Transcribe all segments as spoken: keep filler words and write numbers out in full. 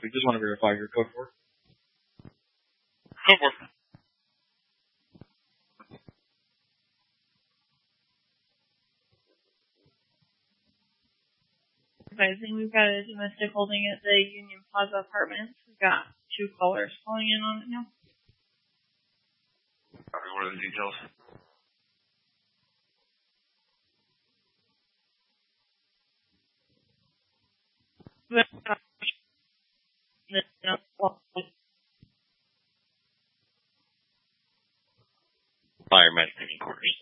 copy. Just want to verify your code for. Code four. Advising, we've got a domestic holding at the Union Plaza Apartments. We've got two callers calling in on it now. Copy. What are the details? Fire management quarters.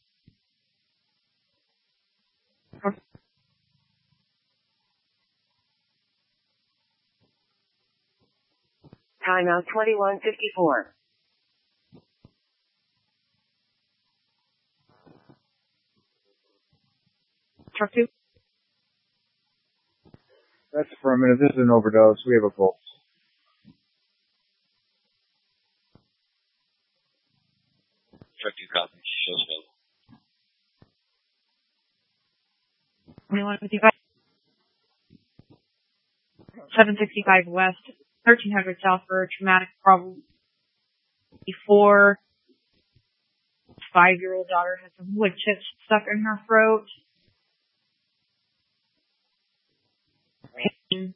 Timeout twenty-one fifty-four. Truck two. That's affirmative. This is an overdose. We have a pulse. Truck two copy. Shows available. twenty-one fifty-five. seven sixty-five West, thirteen hundred South for a traumatic problem. Before five-year-old daughter has some wood chips stuck in her throat. Pain.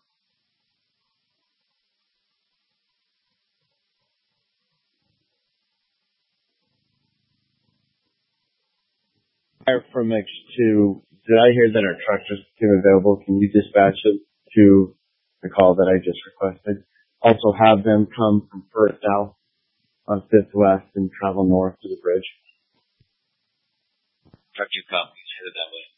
Fire from X two. Did I hear that our truck just became available? Can you dispatch it to the call that I just requested? Also have them come from First South on Fifth West and travel north to the bridge. Truck two copies. Headed that way.